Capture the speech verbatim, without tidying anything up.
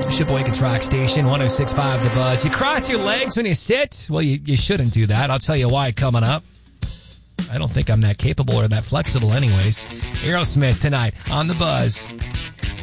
Sheboygan's Rock Station, one oh six point five The Buzz. You cross your legs when you sit? Well, you, you shouldn't do that. I'll tell you why coming up. I don't think I'm that capable or that flexible anyways. Aerosmith tonight on The Buzz.